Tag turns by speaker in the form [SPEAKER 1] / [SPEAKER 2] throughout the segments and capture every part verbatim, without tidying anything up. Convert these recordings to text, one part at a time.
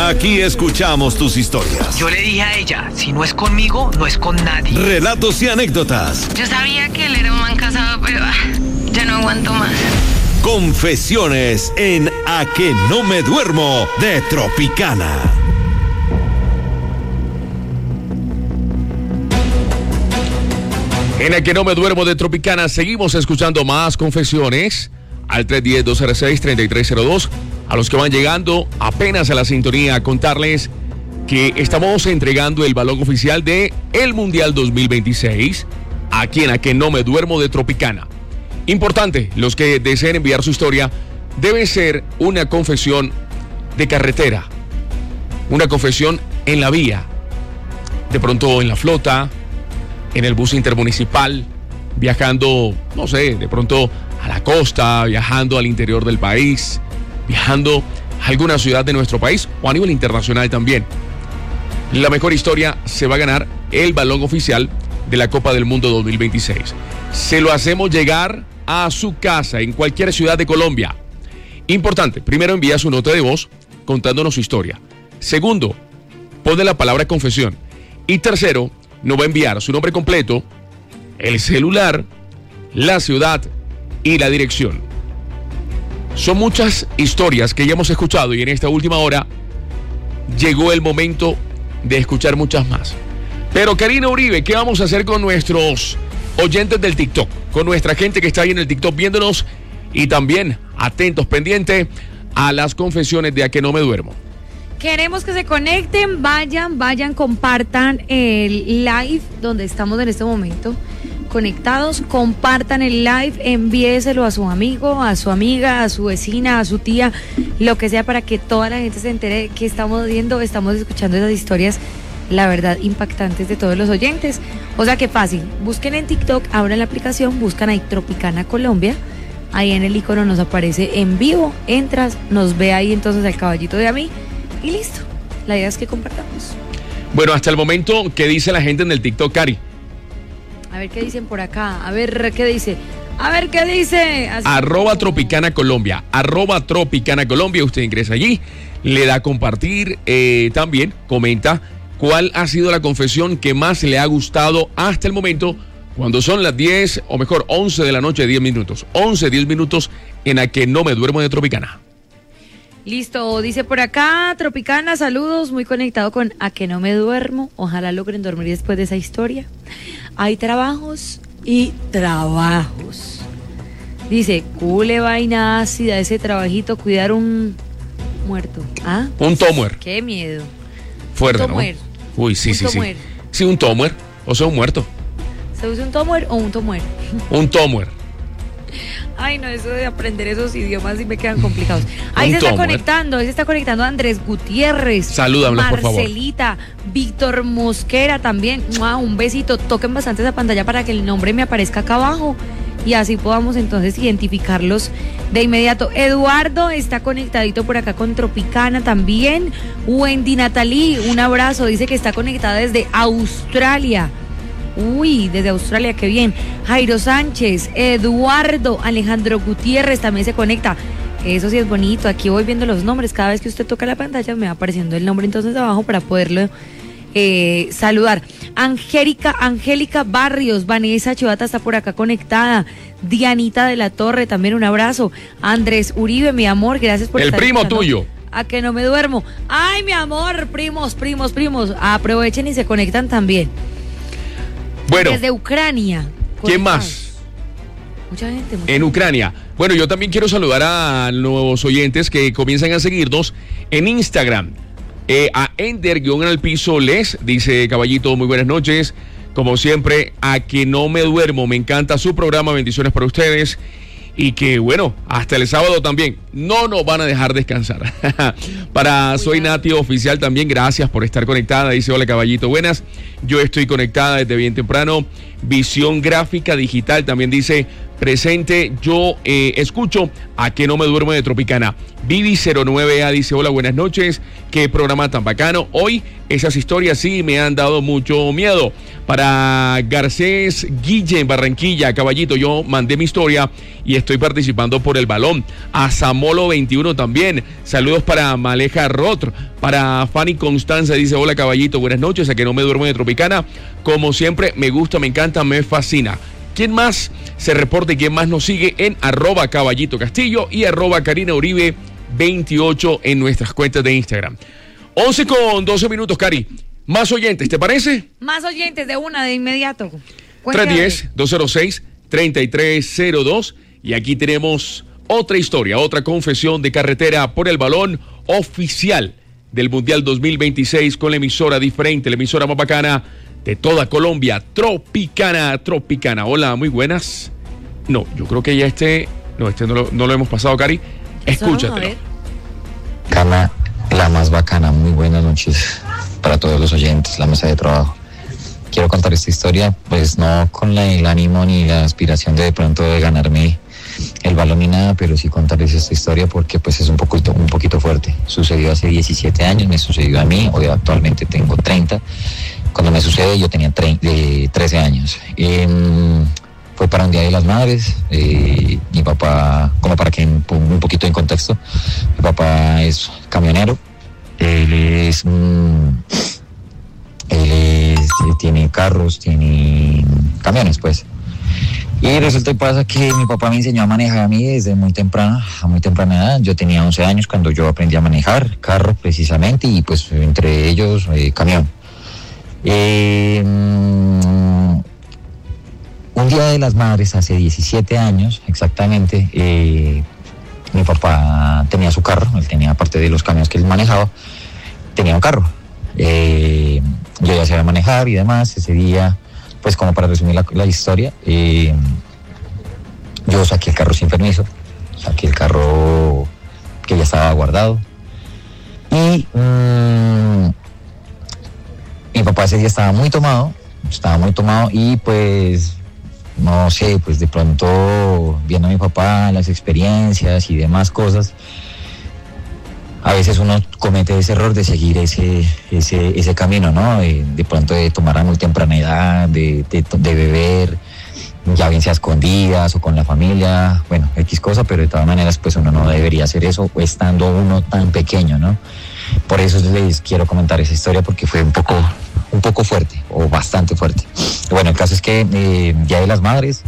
[SPEAKER 1] Aquí escuchamos tus historias.
[SPEAKER 2] Yo le dije a ella, si no es conmigo, no es con nadie.
[SPEAKER 1] Relatos y anécdotas.
[SPEAKER 3] Yo sabía que él era un man casado, pero ah, ya no aguanto más.
[SPEAKER 1] Confesiones en A que no me duermo de Tropicana.
[SPEAKER 4] En A que no me duermo de Tropicana seguimos escuchando más confesiones al tres uno cero, dos cero seis, tres tres cero dos. A los que van llegando apenas a la sintonía, contarles que estamos entregando el balón oficial de el Mundial dos mil veintiséis aquí en A que no me duermo de Tropicana. Importante, los que deseen enviar su historia, debe ser una confesión de carretera, una confesión en la vía, de pronto en la flota, en el bus intermunicipal, viajando, no sé, de pronto a la costa, viajando al interior del país, viajando a alguna ciudad de nuestro país o a nivel internacional también. La mejor historia se va a ganar el balón oficial de la Copa del Mundo dos mil veintiséis. Se lo hacemos llegar a su casa en cualquier ciudad de Colombia. Importante, primero envía su nota de voz contándonos su historia. Segundo, pone la palabra confesión. Y tercero, nos va a enviar su nombre completo, el celular, la ciudad y la dirección. Son muchas historias que ya hemos escuchado y en esta última hora llegó el momento de escuchar muchas más. Pero Karina Uribe, ¿qué vamos a hacer con nuestros oyentes del TikTok? Con nuestra gente que está ahí en el TikTok viéndonos y también atentos, pendientes a las confesiones de A que no me duermo.
[SPEAKER 5] Queremos que se conecten, vayan, vayan, compartan el live donde estamos en este momento conectados, compartan el live, envíeselo a su amigo, a su amiga, a su vecina, a su tía, lo que sea, para que toda la gente se entere que estamos viendo, estamos escuchando esas historias, la verdad, impactantes de todos los oyentes. O sea que fácil, busquen en TikTok, abran la aplicación, buscan ahí Tropicana Colombia, ahí en el icono nos aparece en vivo, entras, nos ve ahí entonces el caballito de a mí y listo. La idea es que compartamos.
[SPEAKER 4] Bueno, hasta el momento, ¿qué dice la gente en el TikTok, Cari?
[SPEAKER 5] A ver qué dicen por acá, a ver qué dice, a ver qué dice. Así
[SPEAKER 4] arroba
[SPEAKER 5] como...
[SPEAKER 4] Tropicana Colombia, arroba Tropicana Colombia, usted ingresa allí, le da a compartir, eh, también comenta cuál ha sido la confesión que más le ha gustado hasta el momento, cuando son las diez, o mejor, once de la noche, diez minutos, once, diez minutos en A que no me duermo de Tropicana.
[SPEAKER 5] Listo, dice por acá, Tropicana, saludos, muy conectado con A que no me duermo, ojalá logren dormir después de esa historia. Hay trabajos y trabajos. Dice, cule vaina ácida ese trabajito, cuidar un muerto. ¿Ah?
[SPEAKER 4] Un tomuer.
[SPEAKER 5] Qué miedo.
[SPEAKER 4] Fuerte,
[SPEAKER 5] un tomuer.
[SPEAKER 4] ¿no? Uy, sí,
[SPEAKER 5] un
[SPEAKER 4] sí,
[SPEAKER 5] tomuer.
[SPEAKER 4] sí. Sí, un tomuer, o sea, un muerto.
[SPEAKER 5] ¿Se usa un tomuer o un tomuer?
[SPEAKER 4] Un tomuer.
[SPEAKER 5] Ay, no, eso de aprender esos idiomas sí me quedan complicados. Ahí
[SPEAKER 4] Un
[SPEAKER 5] se está
[SPEAKER 4] tomuer.
[SPEAKER 5] conectando, ahí se está conectando Andrés Gutiérrez.
[SPEAKER 4] Salúdame, por favor.
[SPEAKER 5] Marcelita, Víctor Mosquera también. ¡Mua! Un besito, toquen bastante esa pantalla para que el nombre me aparezca acá abajo y así podamos entonces identificarlos de inmediato. Eduardo está conectadito por acá con Tropicana también. Wendy Natalie, un abrazo, dice que está conectada desde Australia. Uy, desde Australia, qué bien. Jairo Sánchez, Eduardo, Alejandro Gutiérrez también se conecta. Eso sí es bonito, aquí voy viendo los nombres. Cada vez que usted toca la pantalla me va apareciendo el nombre entonces abajo para poderlo eh, saludar. Angélica, Angélica Barrios, Vanessa Chivata está por acá conectada. Dianita de la Torre, también un abrazo. Andrés Uribe, mi amor, gracias por
[SPEAKER 4] el
[SPEAKER 5] estar
[SPEAKER 4] primo
[SPEAKER 5] escuchando.
[SPEAKER 4] tuyo.
[SPEAKER 5] A que no me duermo. Ay, mi amor, primos, primos, primos. Aprovechen y se conectan también.
[SPEAKER 4] Bueno,
[SPEAKER 5] desde Ucrania.
[SPEAKER 4] ¿Quién más?
[SPEAKER 5] Mucha gente. Mucha
[SPEAKER 4] En
[SPEAKER 5] gente.
[SPEAKER 4] Ucrania. Bueno, yo también quiero saludar a nuevos oyentes que comienzan a seguirnos en Instagram. Eh, a Ender-al-piso les dice Caballito, muy buenas noches. Como siempre, A que no me duermo. Me encanta su programa. Bendiciones para ustedes. Y que, bueno, hasta el sábado también no nos van a dejar descansar. Para Soy Nati Oficial también, gracias por estar conectada. Dice, hola Caballito, buenas. Yo estoy conectada desde bien temprano. Visión Gráfica Digital también dice, presente. Yo eh, escucho A Que No Me Duermo de Tropicana. Vivi cero nueve A dice, hola, buenas noches. Qué programa tan bacano. Hoy esas historias sí me han dado mucho miedo. Para Garcés Guille en Barranquilla, Caballito, yo mandé mi historia y estoy participando por el balón. A Zamolo veintiuno también. Saludos para Maleja Rotr. Para Fanny Constanza dice, hola, Caballito, buenas noches. A Que No Me Duermo de Tropicana. Como siempre, me gusta, me encanta, me fascina. ¿Quién más se reporta y quién más nos sigue en arroba Caballito Castillo y arroba Karina Uribe veintiocho en nuestras cuentas de Instagram? once con doce minutos, Cari. Más oyentes, ¿te parece?
[SPEAKER 5] Más oyentes de una de inmediato.
[SPEAKER 4] tres uno cero, dos cero seis, tres tres cero dos. Y aquí tenemos otra historia, otra confesión de carretera por el balón oficial del Mundial dos mil veintiséis con la emisora diferente, la emisora más bacana de toda Colombia, Tropicana, Tropicana. Hola, muy buenas. No, yo creo que ya este, no, este no lo, no lo hemos pasado, Cari. Escúchatelo.
[SPEAKER 6] Cana, la más bacana, muy buenas noches para todos los oyentes, la mesa de trabajo. Quiero contar esta historia, pues no con la, el ánimo ni la aspiración de de pronto de ganarme el balón ni nada, pero sí contarles esta historia porque pues es un poquito, un poquito fuerte. Sucedió hace diecisiete años, me sucedió a mí, hoy actualmente tengo treinta. Cuando me sucede yo tenía trece años. Eh, fue para un Día de las Madres. Eh, mi papá, como para que ponga un poquito en contexto, mi papá es camionero. Él es... Mm, él es, él tiene carros, tiene camiones, pues. Y resulta y pasa que mi papá me enseñó a manejar a mí desde muy temprana, a muy temprana edad. Yo tenía once años cuando yo aprendí a manejar carro precisamente y pues entre ellos eh, camión. Eh, un Día de las Madres hace diecisiete años exactamente, eh, mi papá tenía su carro, él tenía, aparte de los camiones que él manejaba, tenía un carro. Eh, yo ya sabía manejar y demás. Ese día, pues como para resumir la, la historia, eh, yo saqué el carro sin permiso, saqué el carro que ya estaba guardado y mmm, mi papá ese día estaba muy tomado, estaba muy tomado y pues, no sé, pues de pronto viendo a mi papá, las experiencias y demás cosas, a veces uno comete ese error de seguir ese ese ese camino, ¿no? De, de pronto de tomar a muy temprana edad, de, de, de beber, ya bien sea escondidas o con la familia, bueno, X cosa, pero de todas maneras pues uno no debería hacer eso estando uno tan pequeño, ¿no? Por eso les quiero comentar esa historia porque fue un poco, un poco fuerte o bastante fuerte. Bueno, el caso es que eh, Día de las Madres,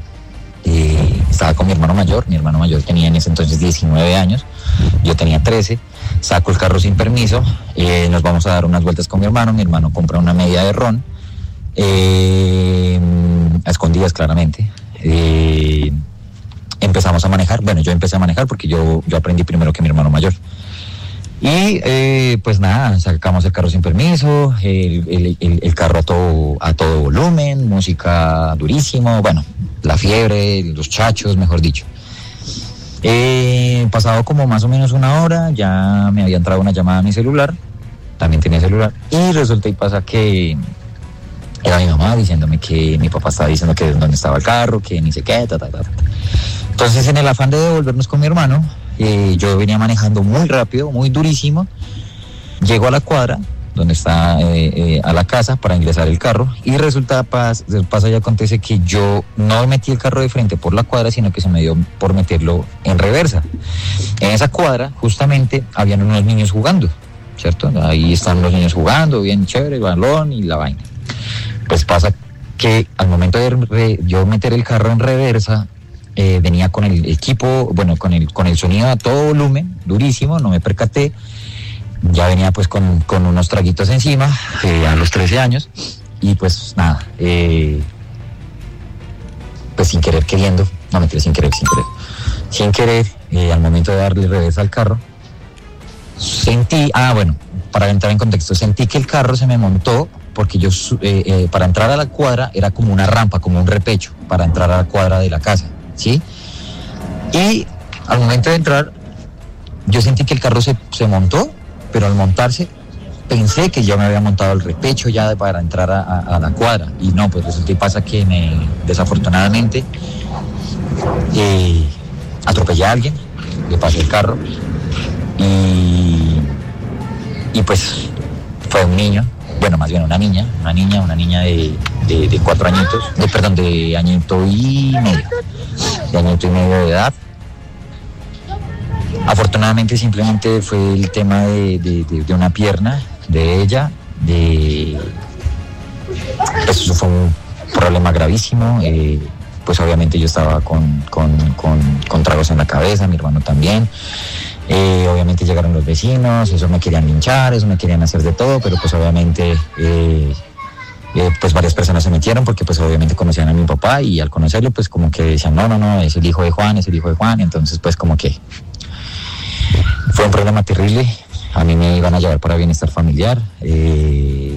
[SPEAKER 6] eh, estaba con mi hermano mayor, mi hermano mayor tenía en ese entonces diecinueve años, yo tenía trece, saco el carro sin permiso, eh, nos vamos a dar unas vueltas con mi hermano, mi hermano compra una media de ron, eh, a escondidas claramente, eh, empezamos a manejar, bueno yo empecé a manejar porque yo, yo aprendí primero que mi hermano mayor. Y eh, pues nada, sacamos el carro sin permiso, el, el, el, el carro a todo, a todo volumen, música durísimo, bueno, la fiebre, los chachos, mejor dicho. Eh, pasado como más o menos una hora, ya me había entrado una llamada a mi celular, también tenía celular, y resulta y pasa que era mi mamá diciéndome que mi papá estaba diciendo que dónde estaba el carro, que ni sé qué, ta, ta, ta, ta. Entonces en el afán de devolvernos con mi hermano, Eh, yo venía manejando muy rápido, muy durísimo, llego a la cuadra donde está eh, eh, a la casa para ingresar el carro y resulta, pas, pasa y acontece que yo no metí el carro de frente por la cuadra, sino que se me dio por meterlo en reversa. En esa cuadra justamente habían unos niños jugando, ¿cierto? Ahí están los niños jugando, bien chévere, el balón y la vaina. Pues pasa que al momento de re, yo meter el carro en reversa, Eh, venía con el equipo, bueno, con el con el sonido a todo volumen, durísimo, no me percaté, ya venía pues con, con unos traguitos encima, eh, a los trece años, y pues nada, eh, pues sin querer queriendo, no me sin querer, sin querer, sin querer, eh, al momento de darle reversa al carro, sentí, ah bueno, para entrar en contexto, sentí que el carro se me montó, porque yo, eh, eh, para entrar a la cuadra, era como una rampa, como un repecho, para entrar a la cuadra de la casa. ¿Sí? Y al momento de entrar, yo sentí que el carro se, se montó, pero al montarse pensé que yo me había montado el repecho ya para entrar a, a, a la cuadra. Y no, pues resulta y pasa que me, desafortunadamente eh, atropellé a alguien, le pasé el carro y, y pues fue un niño, bueno, más bien una niña, una niña, una niña de, de, de cuatro añitos, de, perdón, de añito y medio, de añito y medio de edad. Afortunadamente simplemente fue el tema de, de, de, de una pierna de ella, de pues eso fue un problema gravísimo, eh, pues obviamente yo estaba con, con, con, con tragos en la cabeza, mi hermano también. Eh, obviamente llegaron los vecinos, eso me querían linchar, eso me querían hacer de todo, pero pues obviamente eh, eh, pues varias personas se metieron porque pues obviamente conocían a mi papá y al conocerlo pues como que decían no, no, no, es el hijo de Juan, es el hijo de Juan, entonces pues como que fue un problema terrible, a mí me iban a llevar para bienestar familiar, eh,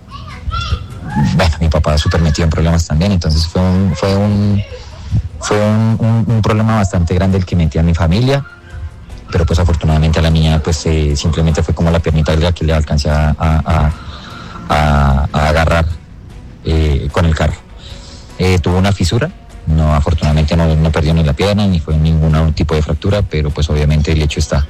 [SPEAKER 6] bueno, mi papá súper metido en problemas también, entonces fue un, fue un, fue un, un, un problema bastante grande el que metí a mi familia. Pero pues afortunadamente a la niña pues eh, simplemente fue como la piernita de la que le alcancé a, a, a, a agarrar eh, con el carro. Eh, tuvo una fisura, no afortunadamente no, no perdió ni la pierna ni fue ningún tipo de fractura, pero pues obviamente el hecho está.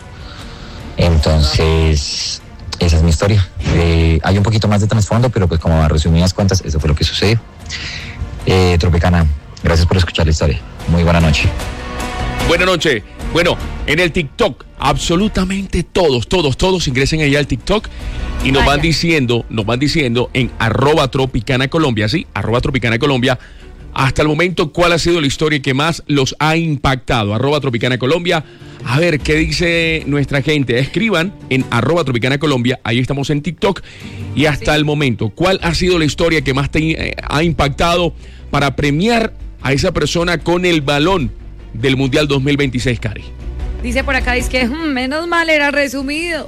[SPEAKER 6] Entonces, esa es mi historia. Eh, hay un poquito más de trasfondo, pero pues como a resumidas cuentas, eso fue lo que sucedió. Eh, Tropicana, gracias por escuchar la historia. Muy buena noche.
[SPEAKER 4] Buenas noches. Bueno, en el TikTok, absolutamente todos, todos, todos ingresen allá al TikTok y nos Vaya. van diciendo, nos van diciendo en arroba Tropicana Colombia, ¿sí? Arroba Tropicana Colombia, hasta el momento, ¿cuál ha sido la historia que más los ha impactado? Arroba Tropicana Colombia. A ver, ¿qué dice nuestra gente? Escriban en arroba Tropicana Colombia, ahí estamos en TikTok. Y hasta sí. el momento, ¿cuál ha sido la historia que más te eh, ha impactado para premiar a esa persona con el balón del Mundial dos mil veintiséis, Cari?
[SPEAKER 5] Dice por acá, dice que mmm, menos mal era resumido.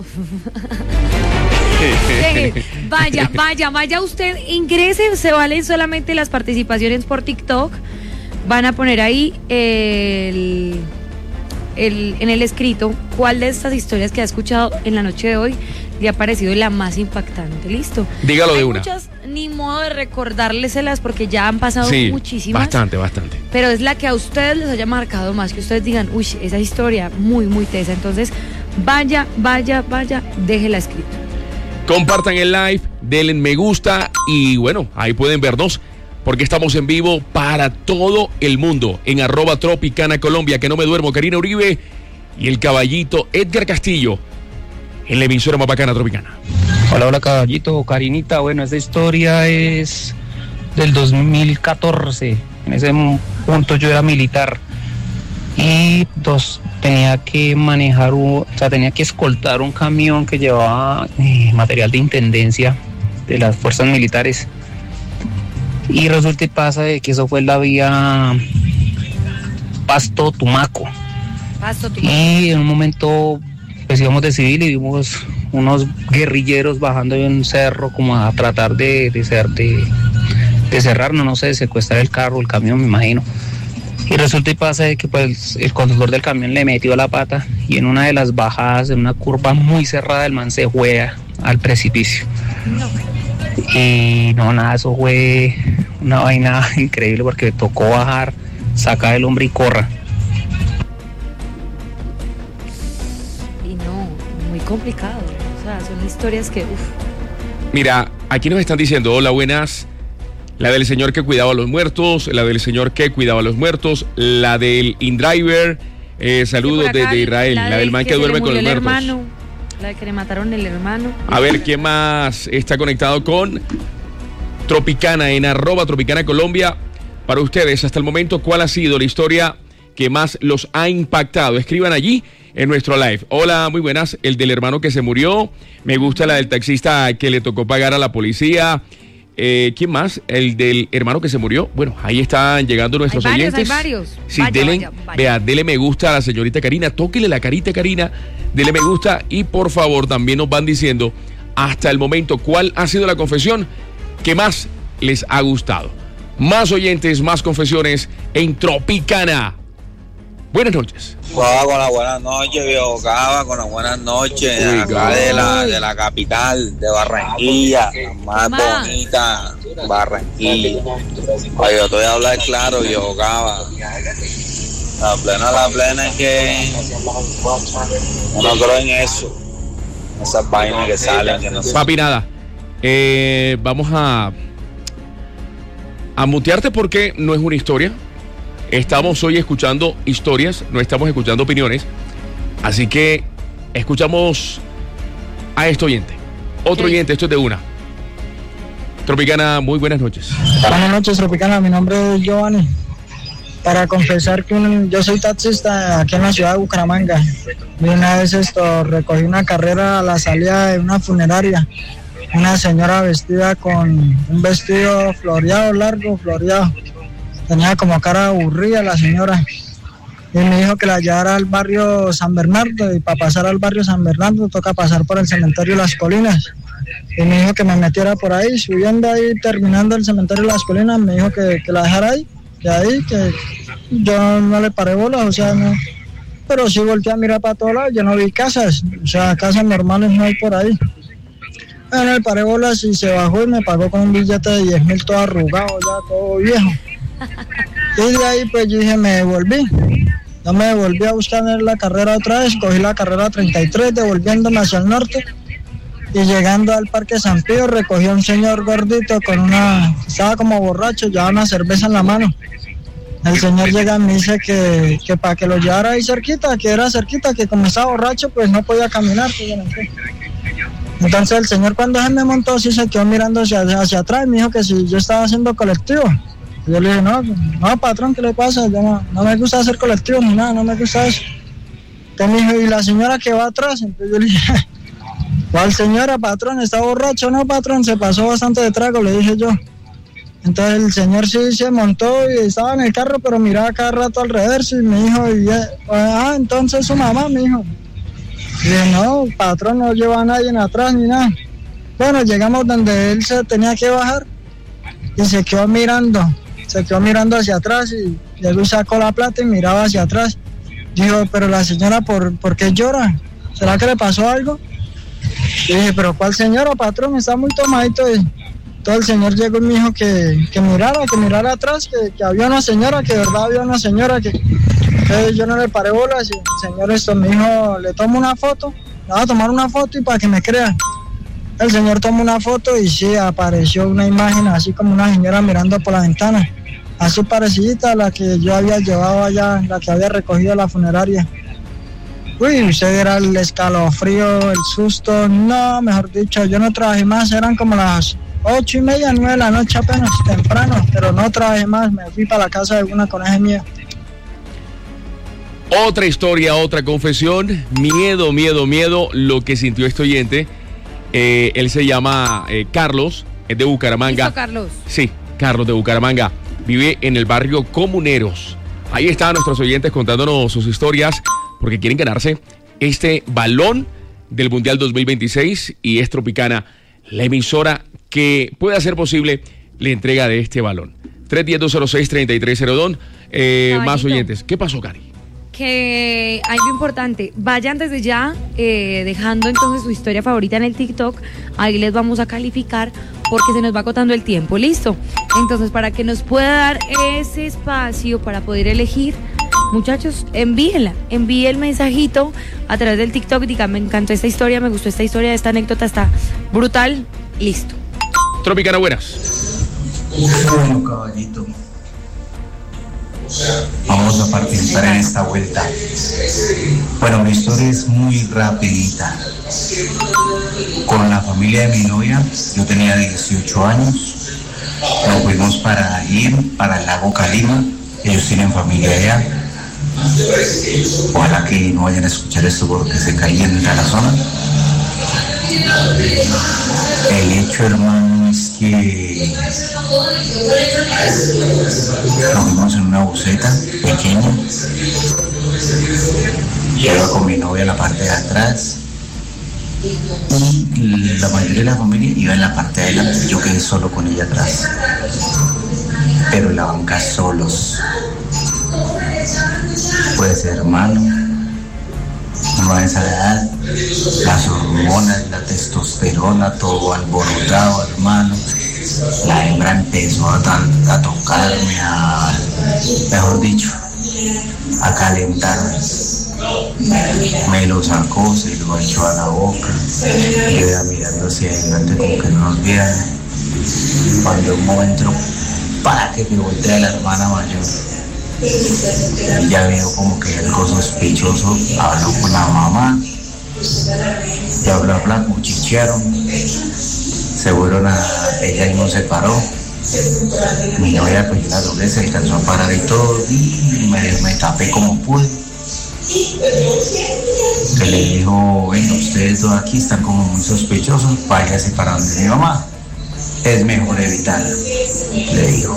[SPEAKER 5] Vaya, vaya, vaya usted, ingrese, se valen solamente las participaciones por TikTok. Van a poner ahí el, el, en el escrito cuál de estas historias que ha escuchado en la noche de hoy le ha parecido la más impactante. Listo.
[SPEAKER 4] Dígalo
[SPEAKER 5] Hay
[SPEAKER 4] de una.
[SPEAKER 5] Muchas, ni modo de recordárleselas porque ya han pasado
[SPEAKER 4] sí,
[SPEAKER 5] muchísimas.
[SPEAKER 4] Bastante, bastante.
[SPEAKER 5] Pero es la que a ustedes les haya marcado más, que ustedes digan, uy, esa historia muy, muy tesa. Entonces, vaya, vaya, vaya, déjela escrita.
[SPEAKER 4] Compartan el live, denle me gusta y bueno, ahí pueden vernos porque estamos en vivo para todo el mundo en arroba Tropicana Colombia, que no me duermo, Karina Uribe y el caballito Edgar Castillo en la emisora más bacana Tropicana.
[SPEAKER 7] Hola, hola caballito, Karinita, bueno, esta historia es del dos mil catorce, en ese punto yo era militar y dos, tenía que manejar, o sea, tenía que escoltar un camión que llevaba eh, material de intendencia de las fuerzas militares y resulta y pasa de que eso fue la vía Pasto Tumaco.
[SPEAKER 5] Pasto Tumaco.
[SPEAKER 7] Y en un momento pues íbamos de civil y vimos unos guerrilleros bajando de un cerro como a tratar de, de, ser, de, de cerrarnos, no sé, de secuestrar el carro, el camión, me imagino. Y resulta y pasa de que pues el conductor del camión le metió la pata y en una de las bajadas, en una curva muy cerrada, el man se juega al precipicio. No. Y no, nada, eso fue una vaina increíble porque tocó bajar, sacar el hombre y corra.
[SPEAKER 5] Y no, muy complicado. O sea, son historias que, uff.
[SPEAKER 4] Mira, aquí nos están diciendo, hola, buenas. La del señor que cuidaba a los muertos, la del señor que cuidaba a los muertos, la del InDriver, eh, saludos desde de Israel, la, la del man que, que duerme con los muertos.
[SPEAKER 5] Hermano, la de que le mataron el hermano.
[SPEAKER 4] A ver, ¿quién más está conectado con Tropicana en arroba Tropicana Colombia? Para ustedes, hasta el momento, ¿cuál ha sido la historia que más los ha impactado? Escriban allí en nuestro live. Hola, muy buenas. El del hermano que se murió. Me gusta la del taxista que le tocó pagar a la policía. Eh, ¿Quién más? El del hermano que se murió. Bueno, ahí están llegando nuestros
[SPEAKER 5] hay varios,
[SPEAKER 4] oyentes.
[SPEAKER 5] Hay varios.
[SPEAKER 4] Sí,
[SPEAKER 5] vaya,
[SPEAKER 4] dele,
[SPEAKER 5] vaya, vaya.
[SPEAKER 4] Vea, dele me gusta a la señorita Karina. Tóquele la carita, Karina. Dele me gusta y por favor también nos van diciendo hasta el momento cuál ha sido la confesión que más les ha gustado. Más oyentes, más confesiones en Tropicana. Buenas noches.
[SPEAKER 8] Cava con las buenas noches, viejo Cava, con las buenas noches.
[SPEAKER 4] Uy,
[SPEAKER 8] acá de la, de la capital, de Barranquilla, la más
[SPEAKER 5] más?
[SPEAKER 8] bonita, Barranquilla. Oye, yo te voy a hablar claro, viejo Cava. La plena, la plena es que uno cree en eso. Esas vainas que salen, que no sé.
[SPEAKER 4] Papi, nada. Eh, vamos a, a mutearte porque no es una historia. Estamos hoy escuchando historias, no estamos escuchando opiniones. Así que escuchamos a este oyente. Otro oyente, esto es de una. Tropicana, muy buenas noches.
[SPEAKER 9] Buenas noches, Tropicana. Mi nombre es Giovanni. Para confesar que un, yo soy taxista aquí en la ciudad de Bucaramanga. Y una vez esto recogí una carrera a la salida de una funeraria. Una señora vestida con un vestido floreado, largo, floreado. Tenía como cara aburrida la señora. Y me dijo que la llevara al barrio San Bernardo, y para pasar al barrio San Bernardo toca pasar por el cementerio Las Colinas. Y me dijo que me metiera por ahí, subiendo ahí, terminando el cementerio Las Colinas, me dijo que, que la dejara ahí, que ahí, que yo no le paré bolas, o sea, no. Pero sí volteé a mirar para todos lados, yo no vi casas, o sea, casas normales no hay por ahí. Bueno, le paré bolas y se bajó y me pagó con un billete de diez mil todo arrugado, ya todo viejo. Y de ahí pues yo dije, me devolví. Yo me devolví a buscar la carrera otra vez, cogí la carrera treinta y tres, devolviéndome hacia el norte. Y llegando al Parque San Pío, recogí a un señor gordito con una... Estaba como borracho, llevaba una cerveza en la mano. El señor llega y me dice que, que para que lo llevara ahí cerquita, que era cerquita, que como estaba borracho, pues no podía caminar. Entonces el señor cuando se me montó, sí se quedó mirando hacia, hacia atrás y me dijo que si yo estaba haciendo colectivo. Yo le dije, no, no, patrón, ¿qué le pasa? Yo no, no me gusta hacer colectivo ni nada, no me gusta eso. Entonces me dijo, ¿y la señora que va atrás? Entonces yo le dije, ¿cuál señora, patrón? ¿Está borracho? No, patrón, se pasó bastante de trago, le dije yo. Entonces el señor sí se montó y estaba en el carro, pero miraba cada rato alrededor y me dijo, y, ah, entonces su mamá, me dijo. Y dije, no, patrón, no lleva a nadie atrás ni nada. Bueno, llegamos donde él se tenía que bajar y se quedó mirando. Se quedó mirando hacia atrás y luego sacó la plata y miraba hacia atrás. Dijo, pero la señora, ¿por, ¿por qué llora? ¿Será que le pasó algo? Y dije, pero ¿cuál señora, patrón? Está muy tomadito. Y todo el señor llegó y me dijo que, que mirara, que mirara atrás, que, que había una señora, que de verdad había una señora, que, que yo no le paré bolas. Y el señor esto me dijo, le tomo una foto, le voy a tomar una foto y para que me crean. El señor tomó una foto y sí, apareció una imagen así como una señora mirando por la ventana, así parecida a la que yo había llevado allá, la que había recogido a la funeraria. Uy, usted era el escalofrío, el susto, no, mejor dicho, yo no trabajé más, eran como las ocho y media, nueve de la noche apenas, temprano, pero no trabajé más, me fui para la casa de una coneja mía.
[SPEAKER 4] Otra historia, otra confesión, miedo, miedo, miedo, lo que sintió este oyente. Eh, él se llama eh, Carlos, es de Bucaramanga.
[SPEAKER 5] ¿Listo, Carlos?
[SPEAKER 4] Sí, Carlos de Bucaramanga. Vive en el barrio Comuneros. Ahí están nuestros oyentes contándonos sus historias porque quieren ganarse este balón del Mundial dos mil veintiséis y es Tropicana, la emisora que puede hacer posible la entrega de este balón. tres uno cero, dos cero seis, tres tres cero dos. Eh, más oyentes. ¿Qué pasó, Cari?
[SPEAKER 5] Que hay algo importante, vayan desde ya eh, dejando entonces su historia favorita en el TikTok, ahí les vamos a calificar porque se nos va agotando el tiempo, ¿listo? Entonces para que nos pueda dar ese espacio para poder elegir, muchachos, envíenla, envíe el mensajito a través del TikTok, diga, me encantó esta historia, me gustó esta historia, esta anécdota está brutal, listo.
[SPEAKER 4] Tropicana, buenas.
[SPEAKER 10] Bueno, caballito, vamos a participar en esta vuelta. Bueno, mi historia es muy rapidita. Con la familia de mi novia, yo tenía dieciocho años, nos fuimos para ir para el lago Calima, ellos tienen familia allá. Ojalá que no vayan a escuchar esto porque se calienta la zona. El hecho, hermano, es que nos fuimos en una buseta pequeña. Yo iba con mi novia en la parte de atrás y la mayoría de la familia iba en la parte de adelante. Yo quedé solo con ella atrás, pero en la banca solos. Puede ser, hermano, no a esa edad, las hormonas, la testosterona, todo alborotado, hermano. La hembra empezó a, a tocarme, a, mejor dicho, a calentar. Me lo sacó, se lo echó a la boca. Yo iba mirando hacia adelante como que no nos viera. Cuando un momento, para que me voltea la hermana mayor. Y ya veo como que algo sospechoso. Habló con la mamá. Ya bla bla, cuchichearon. Se fueron a. Ella y no se paró. Mi novia pues la doble se alcanzó a parar y todo. Y me, me tapé como pude. Que le dijo, venga, ustedes dos aquí están como muy sospechosos, váyase para donde mi mamá. Es mejor evitarla, le dijo.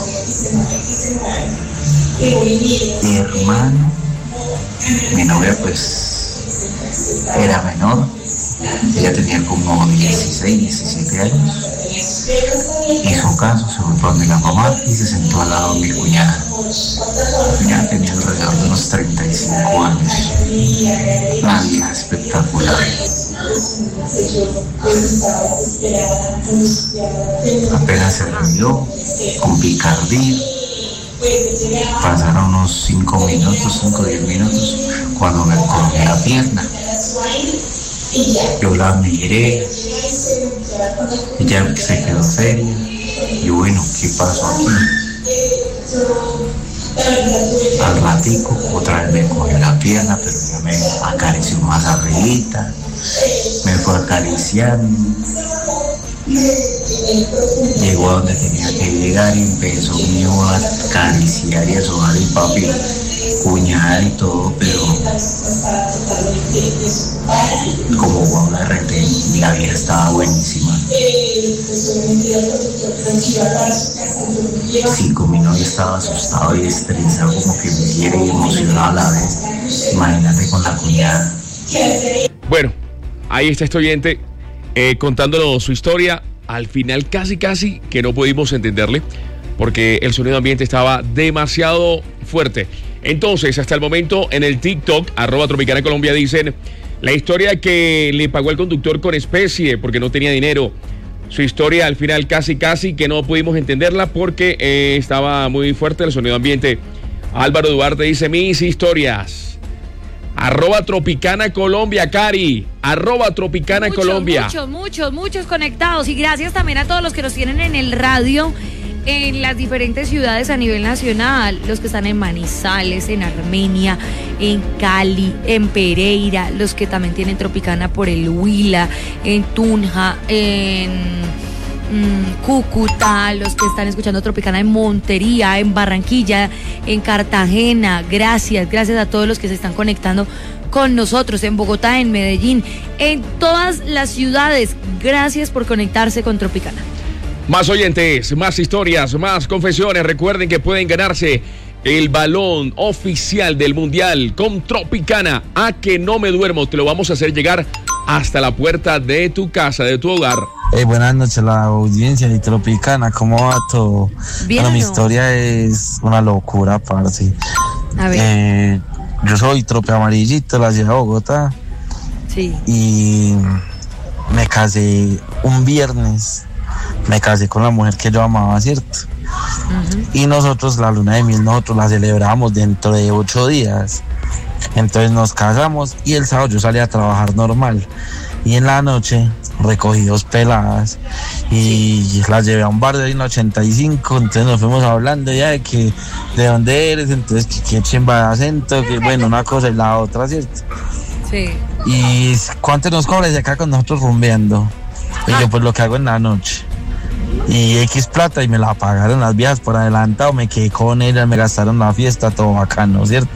[SPEAKER 10] Mi hermano, mi novia pues era menor, ella tenía como dieciséis, diecisiete años. Hizo caso, se fue para donde la mamá y se sentó al lado de mi cuñada. Mi cuñada tenía alrededor de unos treinta y cinco años. Una vieja espectacular. Apenas se reunió con picardía. Pasaron unos cinco minutos, cinco o diez minutos, cuando me corté la pierna. Yo la miré, ella se quedó seria. Y bueno, ¿qué pasó aquí? Al ratico, otra vez me cogió la pierna, pero ya me acarició más arribita, me fue acariciando. Llegó a donde tenía que llegar y empezó mío a acariciar y a sobar el papi, cuñada y todo, pero como guau de rete, la vieja estaba buenísima. Sí, con mi novia estaba asustado y estresado, como que me quiere y emocionado a la vez. Imagínate con la cuñada.
[SPEAKER 4] Bueno, ahí está este oyente eh, contándonos su historia. Al final casi casi que no pudimos entenderle porque el sonido ambiente estaba demasiado fuerte. Entonces, hasta el momento en el TikTok, arroba Tropicana Colombia, dicen la historia que le pagó el conductor con especie porque no tenía dinero. Su historia al final casi casi que no pudimos entenderla porque eh, estaba muy fuerte el sonido ambiente. Álvaro Duarte dice mis historias. Arroba Tropicana Colombia, Cari. Arroba Tropicana
[SPEAKER 5] muchos,
[SPEAKER 4] Colombia.
[SPEAKER 5] Muchos, muchos, muchos conectados. Y gracias también a todos los que nos tienen en el radio en las diferentes ciudades a nivel nacional. Los que están en Manizales, en Armenia, en Cali, en Pereira. Los que también tienen Tropicana por el Huila, en Tunja, en Mm, Cúcuta, los que están escuchando Tropicana en Montería, en Barranquilla, en Cartagena. Gracias, gracias a todos los que se están conectando con nosotros en Bogotá, en Medellín, en todas las ciudades. Gracias por conectarse con Tropicana.
[SPEAKER 4] Más oyentes, más historias, más confesiones. Recuerden que pueden ganarse el balón oficial del Mundial con Tropicana. A que no me duermo, te lo vamos a hacer llegar hasta la puerta de tu casa, de tu hogar.
[SPEAKER 11] Hey, buenas noches, la audiencia de Tropicana, ¿cómo va todo?
[SPEAKER 5] Bien,
[SPEAKER 11] bueno, mi
[SPEAKER 5] ¿no?
[SPEAKER 11] historia es una locura, parce.
[SPEAKER 5] A ver.
[SPEAKER 11] Eh, yo soy trope amarillito, la ciudad de Bogotá.
[SPEAKER 5] Sí.
[SPEAKER 11] Y me casé un viernes. Me casé con la mujer que yo amaba, ¿cierto? Uh-huh. Y nosotros, la luna de miel, nosotros la celebramos dentro de ocho días. Entonces nos casamos y el sábado yo salí a trabajar normal. Y en la noche recogí dos peladas y las llevé a un bar de ahí en ochenta y cinco. Entonces nos fuimos hablando ya de que de dónde eres, entonces que qué chimba de acento, que bueno, una cosa y la otra, ¿cierto?
[SPEAKER 5] Sí.
[SPEAKER 11] Y cuánto nos cobra, se acá con nosotros rumbeando. Y yo pues lo que hago en la noche. Y X plata y me la pagaron las viejas por adelantado, me quedé con ellas, me gastaron la fiesta, todo bacano, ¿cierto?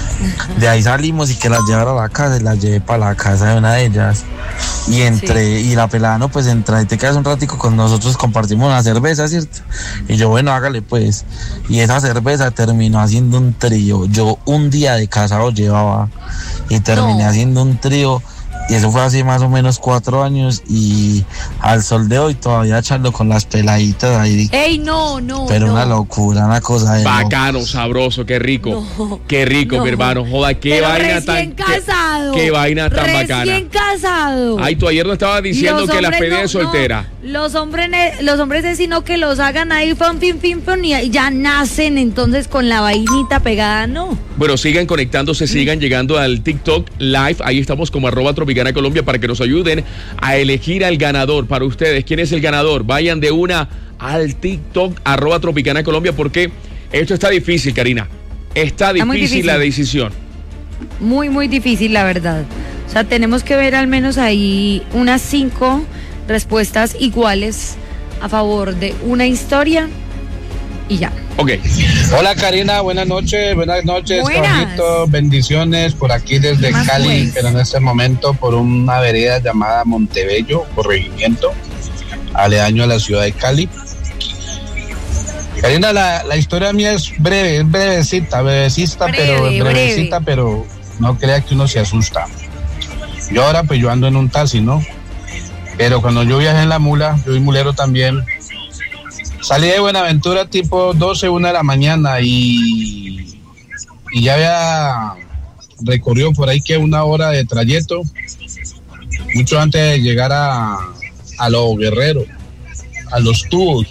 [SPEAKER 11] De ahí salimos y que las llevara a la casa y las llevé para la casa de una de ellas. Y entré, sí. Y la pelada, no, pues entra y te quedas un ratico con nosotros, compartimos una cerveza, ¿cierto? Y yo, bueno, hágale pues. Y esa cerveza terminó haciendo un trío. Yo un día de casado llevaba y terminé no. haciendo un trío. Y eso fue hace más o menos cuatro años y al sol de hoy todavía echando con las peladitas ahí.
[SPEAKER 5] ¡Ey, no, no!
[SPEAKER 11] Pero
[SPEAKER 5] no.
[SPEAKER 11] Una locura, una cosa de
[SPEAKER 4] bacano, loco. Sabroso, qué rico. No, qué rico, no. Mi hermano. Joda, qué
[SPEAKER 5] Pero
[SPEAKER 4] vaina
[SPEAKER 5] recién
[SPEAKER 4] tan.
[SPEAKER 5] Casado.
[SPEAKER 4] Qué, qué vaina tan
[SPEAKER 5] recién
[SPEAKER 4] bacana.
[SPEAKER 5] Recién casado.
[SPEAKER 4] Ay, tú ayer no estabas diciendo los que la pedí no, de soltera.
[SPEAKER 5] No, los hombres, los hombres es sino que los hagan ahí, fin, fin, fin, fin, y ya nacen entonces con la vainita pegada, no.
[SPEAKER 4] Bueno, sigan conectándose, sigan llegando al TikTok Live. Ahí estamos como arroba Tropicana Colombia para que nos ayuden a elegir al ganador para ustedes. ¿Quién es el ganador? Vayan de una al TikTok arroba Tropicana Colombia porque esto está difícil, Karina. Está difícil, está difícil la decisión.
[SPEAKER 5] Muy, muy difícil, la verdad. O sea, tenemos que ver al menos ahí unas cinco respuestas iguales a favor de una historia y ya.
[SPEAKER 4] Ok.
[SPEAKER 12] Hola Karina, buenas noches, buenas noches,
[SPEAKER 5] Buenas.
[SPEAKER 12] Caballito, bendiciones por aquí desde Cali, pues? Pero en este momento por una vereda llamada Montebello, corregimiento, aledaño a la ciudad de Cali. Karina, la, la historia mía es breve, es brevecita, brevecita,
[SPEAKER 5] breve,
[SPEAKER 12] pero
[SPEAKER 5] breve.
[SPEAKER 12] brevecita, pero no crea que uno se asusta. Yo ahora pues yo ando en un taxi, ¿no? Pero cuando yo viajé en la mula, yo soy mulero también, salí de Buenaventura tipo doce, una de la mañana y, y ya había recorrido por ahí que una hora de trayecto, mucho antes de llegar a, a Los Guerreros, a Los Tubos.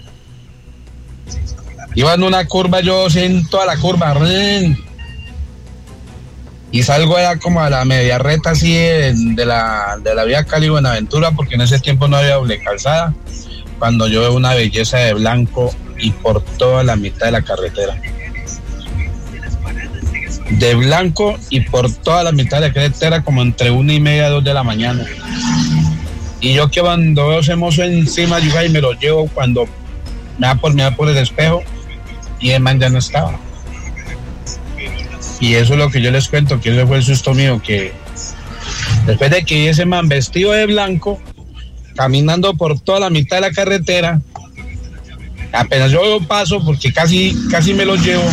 [SPEAKER 12] Iba en una curva, yo siento a la curva, ¡rin! Y salgo ya como a la media reta así de, de la, de la vía Cali-Buenaventura, porque en ese tiempo no había doble calzada, cuando yo veo una belleza de blanco y por toda la mitad de la carretera. De blanco y por toda la mitad de la carretera, como entre una y media, dos de la mañana. Y yo que cuando veo ese mozo encima, yo ahí me lo llevo cuando me da por mirar por el espejo y el man ya no estaba. Y eso es lo que yo les cuento, que ese fue el susto mío, que después de que vi ese man vestido de blanco, caminando por toda la mitad de la carretera, apenas yo paso, porque casi, casi me lo llevo,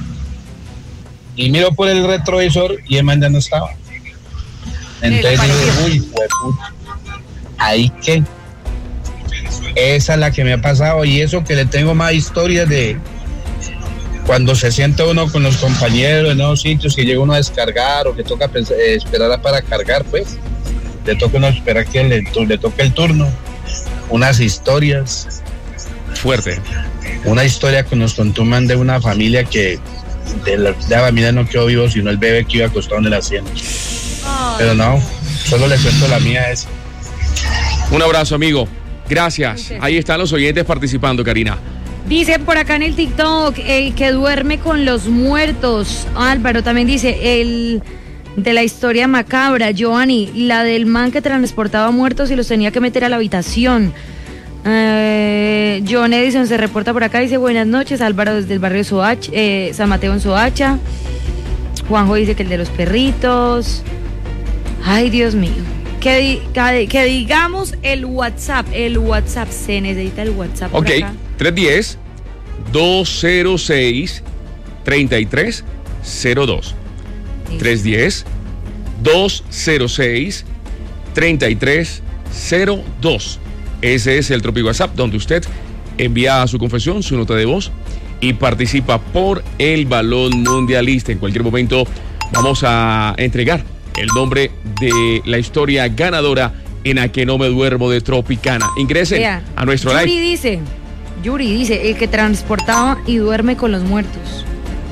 [SPEAKER 12] y miro por el retrovisor y el man ya no estaba. Entonces digo, uy, hueputa, ahí que esa es la que me ha pasado, y eso que le tengo más historias de cuando se siente uno con los compañeros en esos sitios que llega uno a descargar o que toca pensar, eh, esperar para cargar, pues le toca uno esperar que le, le toque el turno. Unas historias
[SPEAKER 4] fuerte,
[SPEAKER 12] una historia que nos contó un man de una familia que de la, de la familia no quedó vivo sino el bebé que iba acostado en el asiento. Oh. Pero no, solo le cuento la mía esa.
[SPEAKER 4] Un abrazo, amigo, gracias. Ahí están los oyentes participando, Karina.
[SPEAKER 5] Dice por acá en el TikTok, el que duerme con los muertos. Álvaro también dice, el de la historia macabra. Giovanni, la del man que transportaba muertos y los tenía que meter a la habitación. Eh, John Edison se reporta por acá, dice buenas noches. Álvaro desde el barrio Soacha, eh, San Mateo en Soacha. Juanjo dice que el de los perritos. Ay, Dios mío. Que, di, que, que digamos el WhatsApp, el WhatsApp, se necesita el WhatsApp por
[SPEAKER 4] Ok,
[SPEAKER 5] acá.
[SPEAKER 4] tres uno cero, dos cero seis, tres tres cero dos. tres uno cero, dos cero seis, tres tres cero dos. Ese es el Tropic WhatsApp donde usted envía su confesión, su nota de voz y participa por el balón mundialista. En cualquier momento vamos a entregar el nombre de la historia ganadora en A Que No Me Duermo de Tropicana. Ingresen Vea, a nuestro
[SPEAKER 5] Yuri
[SPEAKER 4] live.
[SPEAKER 5] dice, Yuri dice, el que transportaba y duerme con los muertos.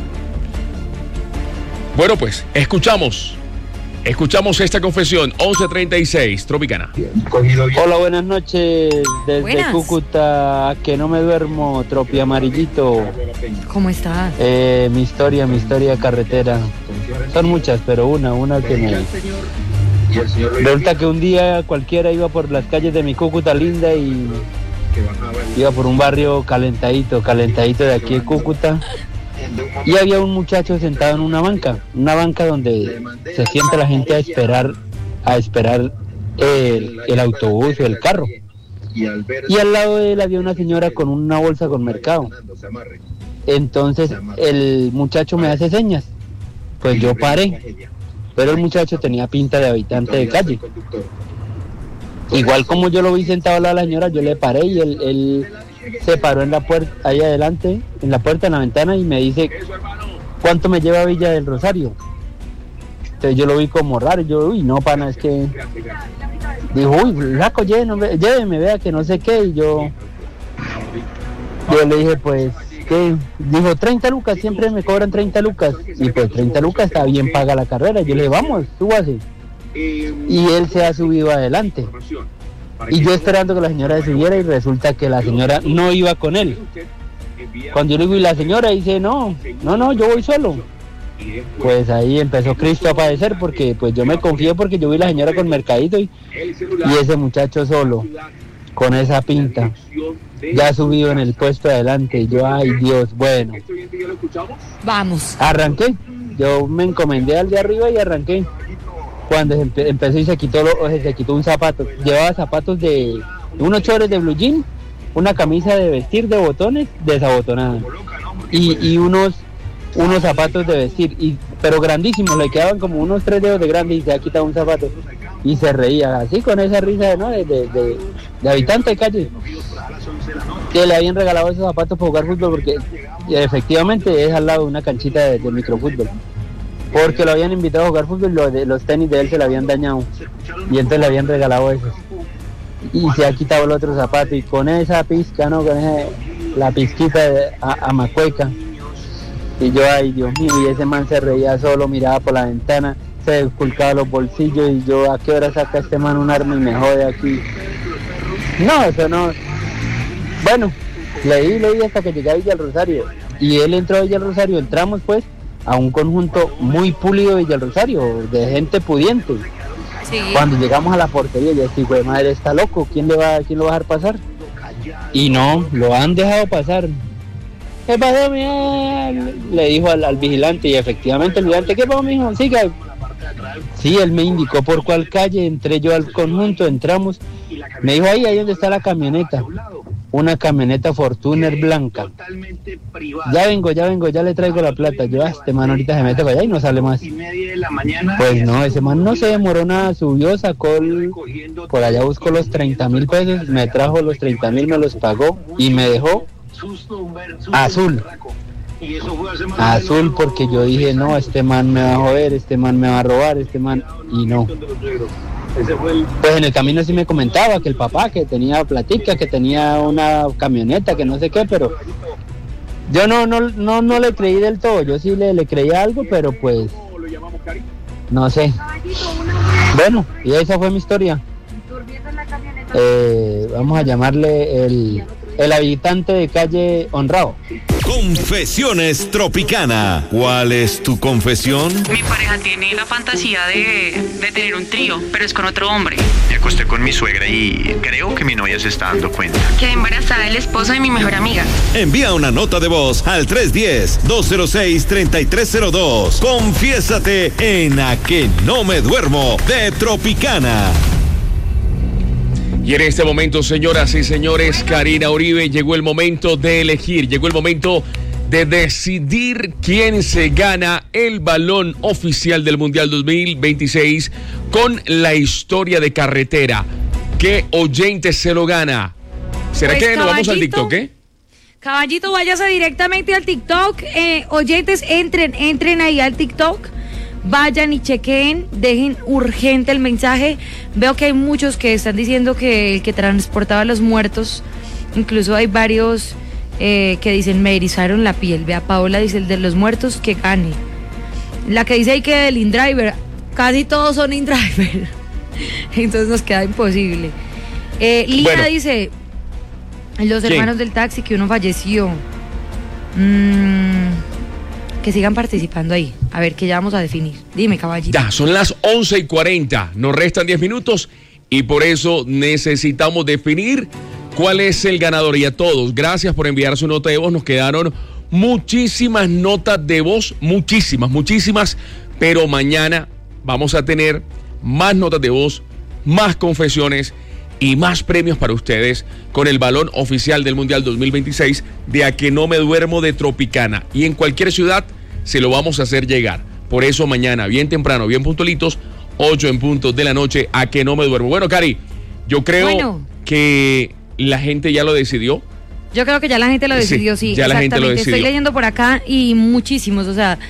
[SPEAKER 4] Bueno, pues, escuchamos. Escuchamos esta confesión. once treinta y seis, Tropicana.
[SPEAKER 13] Hola, buenas noches. Desde
[SPEAKER 5] Buenas.
[SPEAKER 13] Cúcuta, A Que No Me Duermo, Tropi Amarillito.
[SPEAKER 5] ¿Cómo estás?
[SPEAKER 13] Eh, mi historia, mi historia carretera. Son muchas, pero una, una que me... Resulta que un día cualquiera iba por las calles de mi Cúcuta linda y iba por un barrio calentadito, calentadito de aquí de Cúcuta. Y había un muchacho sentado en una banca, una banca donde se sienta la gente a esperar, a esperar el, el autobús o el carro. Y al lado de él había una señora con una bolsa con mercado. Entonces el muchacho me hace señas, pues yo paré, pero el muchacho tenía pinta de habitante de calle. Igual como yo lo vi sentado al lado de la señora, yo le paré y él, él se paró en la puerta, ahí adelante, en la puerta, en la ventana, y me dice, ¿cuánto me lleva a Villa del Rosario? Entonces yo lo vi como raro, y yo, uy, no, pana, es que... Dijo, uy, flaco, lléveme, lléveme, vea que no sé qué, y yo... Yo le dije, pues, ¿qué? Dijo, treinta lucas, siempre me cobran treinta lucas. Y pues treinta lucas está bien paga la carrera. Yo le dije, vamos, súbase. Y él se ha subido adelante. Y yo esperando que la señora se subiera y resulta que la señora no iba con él. Cuando yo le digo, y la señora dice, no, no, no, yo voy solo. Pues ahí empezó Cristo a padecer porque pues yo me confié porque yo vi a la señora con mercadito y, y ese muchacho solo, con esa pinta, ya subido en el puesto de adelante. Y yo, ay Dios, bueno.
[SPEAKER 5] Vamos.
[SPEAKER 13] Arranqué, yo me encomendé al de arriba y arranqué. Cuando empe- empezó y se quitó, lo, se quitó un zapato, llevaba zapatos de unos chores de blue jean, una camisa de vestir de botones desabotonada y, y unos unos zapatos de vestir, y pero grandísimos, le quedaban como unos tres dedos de grande y se ha quitado un zapato y se reía así con esa risa, ¿no? de, de, de, de habitante de calle, que le habían regalado esos zapatos para jugar fútbol porque efectivamente es al lado de una canchita de, de microfútbol, porque lo habían invitado a jugar fútbol y los, de, los tenis de él se le habían dañado y entonces le habían regalado esos y se ha quitado el otro zapato y con esa pizca, ¿no? Con esa, la pizquita de, a, a macueca. Y yo, ay Dios mío, y ese man se reía solo, miraba por la ventana, se desculcaba los bolsillos y yo, ¿a qué hora saca este man un arma y me jode aquí? No, eso no. Bueno, leí, leí hasta que llegué a Villa del Rosario y él entró a Villa del Rosario, entramos pues a un conjunto muy pulido de Villa del Rosario, de gente pudiente. Sí. Cuando llegamos a la portería, yo decía, güey, madre, está loco, ¿quién le va, quién lo va a dejar pasar? Y no, lo han dejado pasar. ¿Qué pasó, mijo? Le dijo al, al vigilante, y efectivamente el vigilante, ¿qué pasó, mijo? Siga. Sí, él me indicó por cuál calle, entré yo al conjunto, entramos, me dijo, ahí, ahí donde está la camioneta, una camioneta Fortuner blanca. Ya vengo, ya vengo, ya le traigo la plata. Yo, este man ahorita se mete para allá y no sale más. Pues no, ese man no se demoró nada, subió, sacó el, por allá buscó los treinta mil pesos, me trajo los treinta mil, me los pagó y me dejó azul. Azul porque yo dije, no, este man me va a joder, este man me va a robar, este man, y no. Pues en el camino sí me comentaba que el papá, que tenía platica, que tenía una camioneta, que no sé qué, pero yo no no no, no le creí del todo, yo sí le, le creía algo, pero pues no sé. Bueno, y esa fue mi historia. Eh, vamos a llamarle el, el habitante de calle Honrado.
[SPEAKER 1] Confesiones Tropicana. ¿Cuál es tu confesión?
[SPEAKER 3] Mi pareja tiene la fantasía de, de tener un trío, pero es con otro hombre.
[SPEAKER 2] Me acosté con mi suegra y creo que mi novia se está dando cuenta.
[SPEAKER 3] Quedé embarazada del esposo de mi mejor amiga.
[SPEAKER 1] Envía una nota de voz al tres uno cero, dos cero seis, tres tres cero dos. Confiésate en A Que No Me Duermo de Tropicana.
[SPEAKER 4] Y en este momento, señoras y señores, Karina Uribe, llegó el momento de elegir, llegó el momento de decidir quién se gana el balón oficial del Mundial dos mil veintiséis con la historia de carretera. ¿Qué oyente se lo gana? ¿Será
[SPEAKER 5] Pues,
[SPEAKER 4] que nos vamos al
[SPEAKER 5] Caballito.
[SPEAKER 4] TikTok, eh?
[SPEAKER 5] Caballito, váyase directamente al TikTok. Eh, oyentes, entren, entren ahí al TikTok. Vayan y chequeen, dejen urgente el mensaje. Veo que hay muchos que están diciendo que el que transportaba a los muertos, incluso hay varios eh, que dicen, me erizaron la piel. Vea, Paola dice, el de los muertos, que gane. La que dice ahí que el InDriver, casi todos son InDriver. Entonces nos queda imposible. Eh, Lina
[SPEAKER 4] Bueno.
[SPEAKER 5] dice, los
[SPEAKER 4] ¿Quién?
[SPEAKER 5] hermanos del taxi, que uno falleció. Mm, que sigan participando ahí. A ver, que ya vamos a definir. Dime, caballito.
[SPEAKER 4] Ya, son las once y cuarenta, nos restan diez minutos y por eso necesitamos definir cuál es el ganador. Y a todos, gracias por enviar su nota de voz. Nos quedaron muchísimas notas de voz, muchísimas, muchísimas, pero mañana vamos a tener más notas de voz, más confesiones y más premios para ustedes con el balón oficial del Mundial dos mil veintiséis de A Que No Me Duermo de Tropicana. Y en cualquier ciudad se lo vamos a hacer llegar. Por eso mañana, bien temprano, bien puntualitos, ocho en punto de la noche, A Que No Me Duermo. Bueno, Cari, yo creo
[SPEAKER 5] Bueno.
[SPEAKER 4] que la gente ya lo decidió.
[SPEAKER 5] Yo creo que ya la gente lo
[SPEAKER 4] Sí,
[SPEAKER 5] decidió, sí.
[SPEAKER 4] ya la gente lo
[SPEAKER 5] exactamente.
[SPEAKER 4] decidió.
[SPEAKER 5] Estoy leyendo por acá y muchísimos, o sea,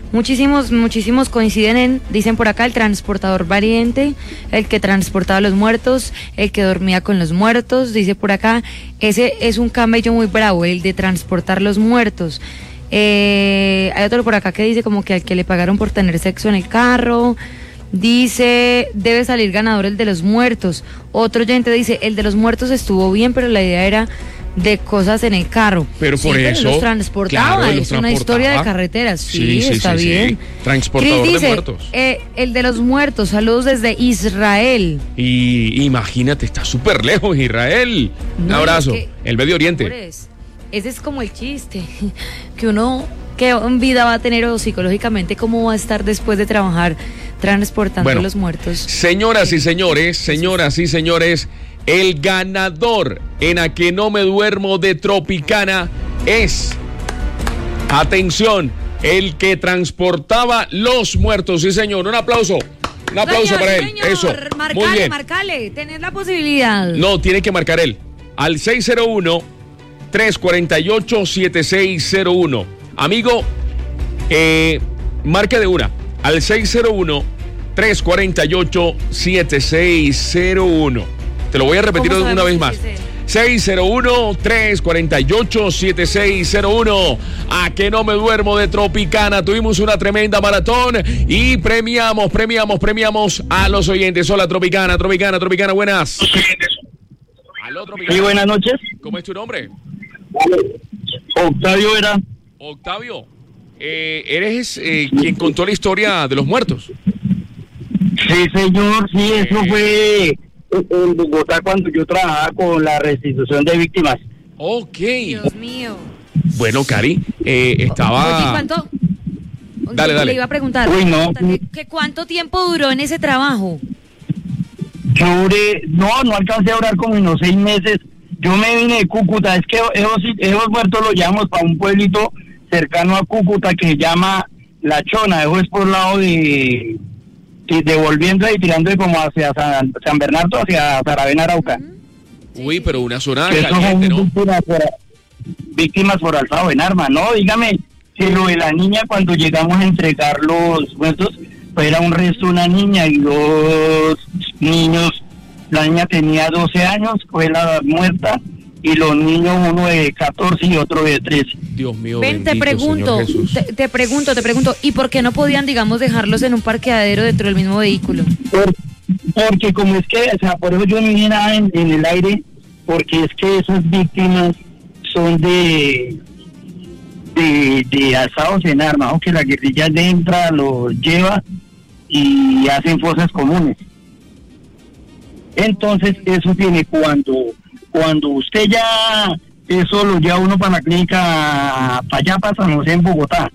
[SPEAKER 5] Muchísimos, muchísimos coinciden en, dicen por acá, el transportador valiente, el que transportaba a los muertos, el que dormía con los muertos, dice por acá, ese es un camello muy bravo, el de transportar los muertos. Eh, hay otro por acá que dice como que al que le pagaron por tener sexo en el carro. Dice, debe salir ganador el de los muertos. Otro oyente dice, el de los muertos estuvo bien, pero la idea era de cosas en el carro.
[SPEAKER 4] Pero por
[SPEAKER 5] sí,
[SPEAKER 4] eso
[SPEAKER 5] pero los transportaba,
[SPEAKER 4] claro, los
[SPEAKER 5] es una
[SPEAKER 4] transportaba.
[SPEAKER 5] historia de carreteras. Sí,
[SPEAKER 4] Sí, sí,
[SPEAKER 5] está
[SPEAKER 4] sí,
[SPEAKER 5] bien.
[SPEAKER 4] sí. Transportador
[SPEAKER 5] Chris
[SPEAKER 4] de
[SPEAKER 5] dice,
[SPEAKER 4] muertos.
[SPEAKER 5] eh, el de los muertos, saludos desde Israel.
[SPEAKER 4] Y imagínate, está súper lejos Israel. Un
[SPEAKER 5] No,
[SPEAKER 4] abrazo.
[SPEAKER 5] es que-
[SPEAKER 4] El Medio Oriente.
[SPEAKER 5] Pobres. Ese es como el chiste, que uno, que en vida va a tener o psicológicamente, cómo va a estar después de trabajar transportando
[SPEAKER 4] Bueno,
[SPEAKER 5] a los muertos.
[SPEAKER 4] Señoras y señores, señoras y señores, el ganador en A Que No Me Duermo de Tropicana es, atención, el que transportaba los muertos. Sí, señor, un aplauso. Un aplauso
[SPEAKER 5] Señor,
[SPEAKER 4] para él.
[SPEAKER 5] señor,
[SPEAKER 4] Eso.
[SPEAKER 5] Marcale,
[SPEAKER 4] Muy bien.
[SPEAKER 5] marcale, tenés la posibilidad.
[SPEAKER 4] No, tiene que marcar él. Al seis cero uno, tres cuatro ocho, siete seis cero uno. Amigo, eh, marque de una. Al seis cero uno, tres cuatro ocho, siete seis cero uno. Te lo voy a repetir
[SPEAKER 5] ¿Cómo
[SPEAKER 4] una
[SPEAKER 5] sabemos
[SPEAKER 4] vez
[SPEAKER 5] que
[SPEAKER 4] más.
[SPEAKER 5] es él?
[SPEAKER 4] seis cero uno, tres cuatro ocho, siete seis cero uno. A Que No Me Duermo de Tropicana. Tuvimos una tremenda maratón y premiamos, premiamos, premiamos a los oyentes. Hola, Tropicana, Tropicana, Tropicana, buenas. Aló, Tropicana.
[SPEAKER 14] Sí, buenas noches.
[SPEAKER 4] ¿Cómo es tu nombre?
[SPEAKER 14] Octavio era.
[SPEAKER 4] Octavio, eh, ¿eres eh, quien contó la historia de los muertos?
[SPEAKER 14] Sí, señor, sí, eso fue en Bogotá cuando yo trabajaba con la restitución de víctimas.
[SPEAKER 4] Ok.
[SPEAKER 5] Dios mío.
[SPEAKER 4] Bueno, Cari, eh, estaba...
[SPEAKER 5] Oye, ¿cuánto?
[SPEAKER 4] Dale, dale.
[SPEAKER 5] Le iba a preguntar,
[SPEAKER 14] Uy, no.
[SPEAKER 5] preguntarle que cuánto tiempo duró en ese trabajo.
[SPEAKER 14] Yo duré, no, no alcancé a durar como unos seis meses. Yo me vine de Cúcuta, es que esos, esos muertos los llevamos para un pueblito cercano a Cúcuta que se llama La Chona, eso es por el lado de, de devolviendo y tirando como hacia San, San Bernardo, hacia Saravena, Arauca.
[SPEAKER 4] Uy, pero una zona
[SPEAKER 14] Que esos
[SPEAKER 4] caliente,
[SPEAKER 14] son
[SPEAKER 4] ¿no?
[SPEAKER 14] víctimas por, víctimas por alzado en armas, ¿no? Dígame, si lo de la niña cuando llegamos a entregar los muertos, pues era un resto de una niña y dos niños. La niña tenía doce años, fue la muerta, y los niños, uno de catorce y otro de trece.
[SPEAKER 4] Dios mío,
[SPEAKER 5] Ven, te
[SPEAKER 4] bendito
[SPEAKER 5] pregunto,
[SPEAKER 4] Señor Jesús.
[SPEAKER 5] te, te pregunto, te pregunto, ¿y por qué no podían, digamos, dejarlos en un parqueadero dentro del mismo vehículo?
[SPEAKER 14] Por, porque como es que, o sea, por eso yo no vi nada en, en el aire, porque es que esas víctimas son de de, de alzados en armas, aunque la guerrilla entra, los lleva y hacen fosas comunes. Entonces eso tiene cuando cuando usted ya eso lo lleva uno para la clínica para allá, para San José en Bogotá,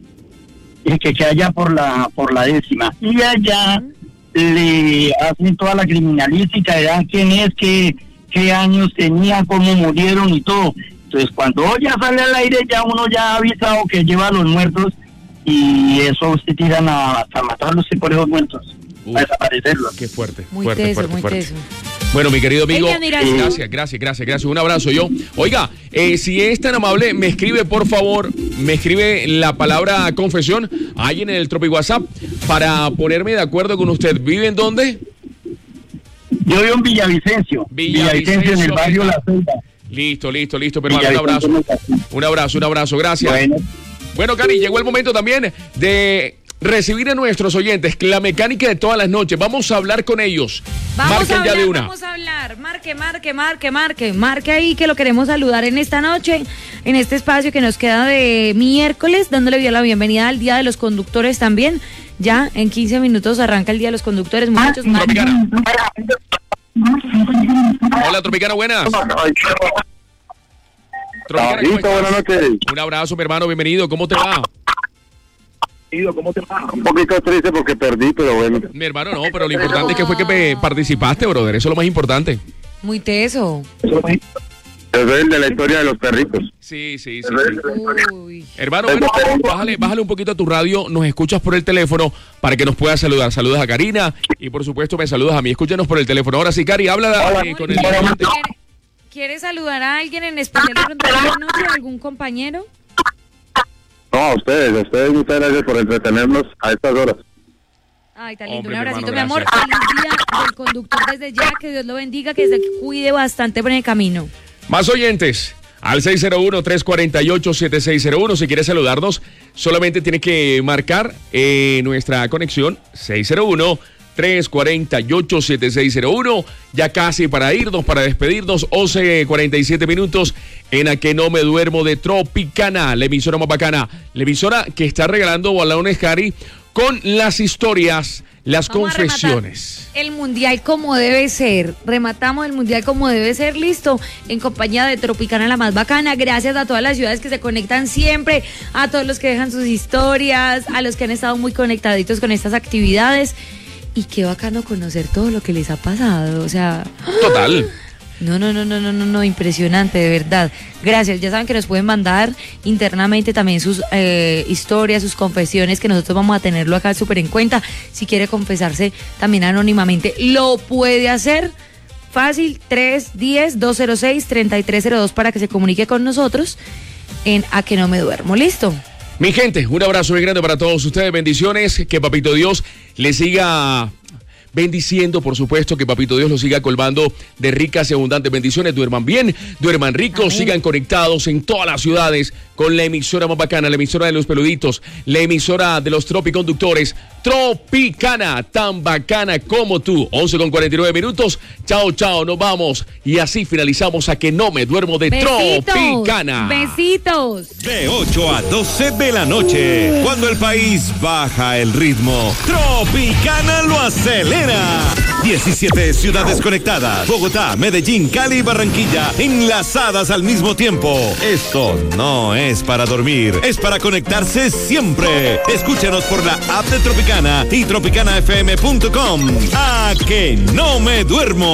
[SPEAKER 14] y que queda allá por la por la décima, y allá le hacen toda la criminalística, le dan quién es, qué, qué años tenía, cómo murieron y todo. Entonces cuando ya sale al aire, ya uno ya ha avisado que lleva a los muertos, y eso usted tiran a, hasta matarlos por esos muertos,
[SPEAKER 4] Uf,
[SPEAKER 14] a desaparecerlos.
[SPEAKER 4] Qué fuerte,
[SPEAKER 5] Muy
[SPEAKER 4] fuerte,
[SPEAKER 5] teso,
[SPEAKER 4] fuerte,
[SPEAKER 5] muy
[SPEAKER 4] fuerte.
[SPEAKER 5] teso.
[SPEAKER 4] Bueno, mi querido amigo,
[SPEAKER 5] Ey, admiración.
[SPEAKER 4] gracias, gracias, gracias, gracias. Un abrazo yo. Oiga, eh, si es tan amable, me escribe, por favor, me escribe la palabra confesión ahí en el Tropi WhatsApp para ponerme de acuerdo con usted. ¿Vive en dónde?
[SPEAKER 14] Yo vivo en Villavicencio, Villavicencio, en el barrio La Celda.
[SPEAKER 4] Listo, listo, listo, pero un abrazo. Un abrazo, un abrazo, gracias.
[SPEAKER 14] Bueno.
[SPEAKER 4] Bueno, Cari, llegó el momento también de recibir a nuestros oyentes, la mecánica de todas las noches. Vamos a hablar con ellos.
[SPEAKER 5] Vamos
[SPEAKER 4] Marquen
[SPEAKER 5] a hablar,
[SPEAKER 4] ya de una.
[SPEAKER 5] vamos a hablar. Marque, marque, marque, marque. Marque ahí que lo queremos saludar en esta noche, en este espacio que nos queda de miércoles, dándole la bienvenida al Día de los Conductores también. Ya en quince minutos arranca el Día de los Conductores, muchachos.
[SPEAKER 4] Tropicana. Hola, Tropicana, buenas. Tropicana, ¿cómo estás?
[SPEAKER 15] Buenas noches.
[SPEAKER 4] Un abrazo, mi hermano, bienvenido. ¿Cómo te va?
[SPEAKER 15] ¿Cómo te va? Un poquito triste porque perdí, pero bueno.
[SPEAKER 4] Mi hermano, no, pero lo importante es que fue que pe- participaste, brother. Eso es lo más importante.
[SPEAKER 5] Muy teso.
[SPEAKER 15] Yo soy el de la historia de los perritos.
[SPEAKER 4] Sí, sí, sí. sí. Hermano, bueno, bájale, bájale un poquito a tu radio, nos escuchas por el teléfono para que nos puedas saludar. Saludos a Karina y por supuesto me saludas a mí. Escúchanos por el teléfono. Ahora sí, Cari, habla eh, con el oyente.
[SPEAKER 5] ¿Quiere, quiere saludar a alguien en especial de pronto de la noche, algún compañero?
[SPEAKER 15] No, a ustedes, a ustedes muchas gracias por entretenernos a estas horas.
[SPEAKER 5] Ay, tan lindo.
[SPEAKER 4] Hombre,
[SPEAKER 5] Un abracito,
[SPEAKER 4] mi
[SPEAKER 5] mi
[SPEAKER 4] hermano,
[SPEAKER 5] amor.
[SPEAKER 4] gracias.
[SPEAKER 5] Feliz día del conductor desde ya. Que Dios lo bendiga, que se cuide bastante por el camino.
[SPEAKER 4] Más oyentes. Al seis cero uno, tres cuatro ocho, siete seis cero uno. Si quieres saludarnos, solamente tiene que marcar eh, nuestra conexión seis cero uno, tres cuatro ocho, siete seis cero uno. Ya casi para irnos, para despedirnos, once cuarenta y siete minutos en A Que No Me Duermo de Tropicana, la emisora más bacana. La emisora que está regalando balones, Harry, con las historias, las
[SPEAKER 5] Vamos
[SPEAKER 4] confesiones.
[SPEAKER 5] El mundial como debe ser. Rematamos el mundial como debe ser. Listo. En compañía de Tropicana, la más bacana. Gracias a todas las ciudades que se conectan siempre. A todos los que dejan sus historias. A los que han estado muy conectaditos con estas actividades. Y qué bacano conocer todo lo que les ha pasado. O sea.
[SPEAKER 4] Total.
[SPEAKER 5] No, no, no, no, no, no, no, impresionante, de verdad. Gracias, ya saben que nos pueden mandar internamente también sus eh, historias, sus confesiones, que nosotros vamos a tenerlo acá súper en cuenta. Si quiere confesarse también anónimamente, lo puede hacer. Fácil, tres uno cero, dos cero seis, tres tres cero dos para que se comunique con nosotros en A Que No Me Duermo. ¿Listo?
[SPEAKER 4] Mi gente, un abrazo muy grande para todos ustedes. Bendiciones, que Papito Dios les siga bendiciendo, por supuesto, que Papito Dios los siga colmando de ricas y abundantes bendiciones. Duerman bien, duerman ricos, Amén. Sigan conectados en todas las ciudades con la emisora más bacana, la emisora de los peluditos, la emisora de los tropiconductores, Tropicana, tan bacana como tú. once con cuarenta y nueve minutos. Chao, chao, nos vamos. Y así finalizamos A Que No Me Duermo de
[SPEAKER 5] Besitos,
[SPEAKER 4] Tropicana.
[SPEAKER 5] Besitos.
[SPEAKER 1] De ocho a doce de la noche, cuando el país baja el ritmo, Tropicana lo acelera. diecisiete ciudades conectadas. Bogotá, Medellín, Cali y Barranquilla enlazadas al mismo tiempo. Esto no es para dormir, es para conectarse siempre. Escúchanos por la app de Tropicana y tropicana f m punto com. A Que No Me Duermo.